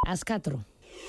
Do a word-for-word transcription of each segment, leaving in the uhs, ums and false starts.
Ás catro.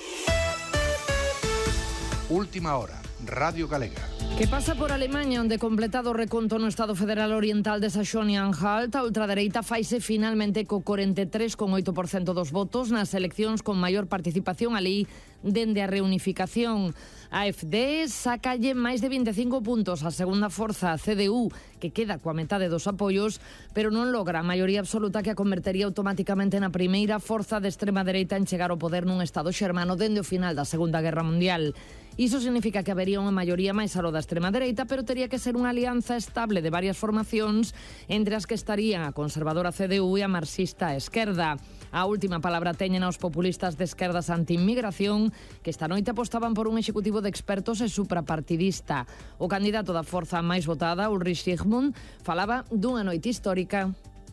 Última hora, Radio Galega. Que pasa por Alemaña, onde completado o reconto no Estado Federal Oriental de Saxonia-Anhalt, a ultradereita faise finalmente co corenta e tres coma oito por cento dos votos nas eleccións con maior participación alí dende a reunificación. A AfD sacalle máis de vinte e cinco puntos a segunda forza, a C D U, que queda coa metade dos apoios, pero non logra a maioría absoluta que a convertería automáticamente na primeira forza de extrema dereita en chegar ao poder nun Estado xermano dende o final da Segunda Guerra Mundial. Iso significa que habería unha maioría máis alo da extrema dereita, pero tería que ser unha alianza estable de varias formacións, entre as que estarían a conservadora C D U e a marxista esquerda. A última palabra teñen aos populistas de esquerdas anti-inmigración, que esta noite apostaban por un executivo de expertos e suprapartidista. O candidato da forza máis votada, Ulrich Zygmunt, falaba dunha noite histórica.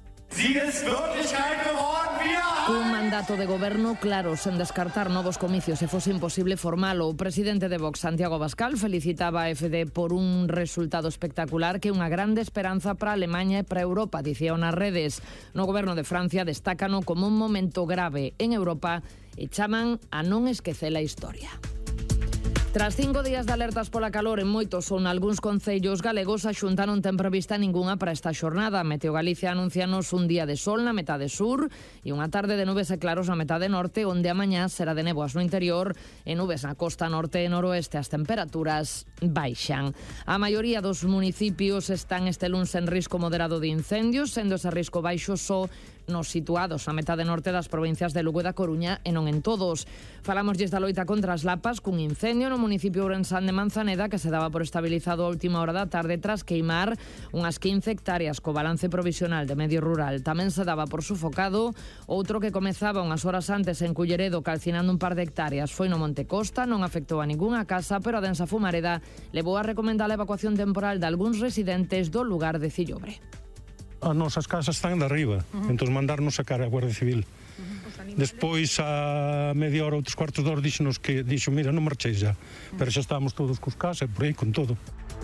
Un mandato de goberno claro, sen descartar novos comicios se fose imposible formalo. O presidente de Vox, Santiago Abascal, felicitaba a F D por un resultado espectacular que é unha grande esperanza para Alemanha e para Europa, dicía nas redes. No goberno de Francia destácano como un momento grave en Europa e chaman a non esquecer a historia. Tras cinco días de alertas pola calor en moitos ou nalgúns concellos galegos, a Xunta non ten prevista ningunha para esta xornada. Meteo Galicia anuncianos un día de sol na metade sur e unha tarde de nubes e claros na metade norte, onde a mañá será de néboas no interior e nubes na costa norte e noroeste. As temperaturas baixan. A maioría dos municipios están este luns en risco moderado de incendios, sendo ese risco baixo só nos situados na metade norte das provincias de Lugo e da Coruña e non en todos. Falamos da loita contra as lapas cun incendio no municipio ourensán de Manzaneda que se daba por estabilizado a última hora da tarde tras queimar unhas quince hectáreas co balance provisional de medio rural. Tamén se daba por sufocado outro que comezaba unhas horas antes en Culleredo calcinando un par de hectáreas. Foi no Monte Costa, non afectou a ningunha casa, pero a densa fumareda levou a recomendar a evacuación temporal de algúns residentes do lugar de Cillobre. As nosas casas están de arriba, uh-huh. entón mandarnos sacar a Guardia Civil. Uh-huh. Despois, a media hora ou tres cuartos de hora, díxenos que, dixo, mira, non marcheis já. Uh-huh. Pero xa estábamos todos cos casas, por aí, con todo.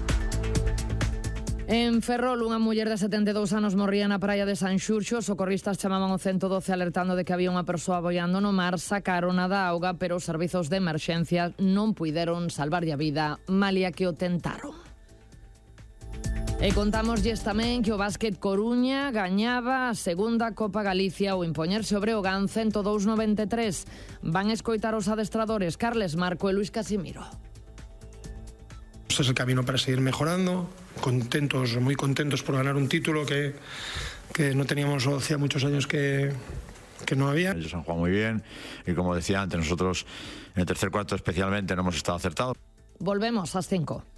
En Ferrol, unha muller de setenta e dous anos morría na praia de San Xurxo. Os socorristas chamaban o ciento doce alertando de que había unha persoa boiando no mar. Sacaron a da auga, pero os servizos de emerxencia non puideron salvarlle a vida, malia que o tentaron. E contámoslles tamén que o Básquet Coruña gañaba a segunda Copa Galicia ao impoñerse o Breogán ciento dous a noventa e tres. Van escoitar os adestradores Carles Marco e Luis Casimiro. Este es el camino para seguir mejorando, contentos, muy contentos por ganar un título que, que no teníamos hacía muchos años que, que no había. Ellos han jugado muy bien y como decía antes, nosotros en el tercer cuarto especialmente no hemos estado acertados. Volvemos ás cinco.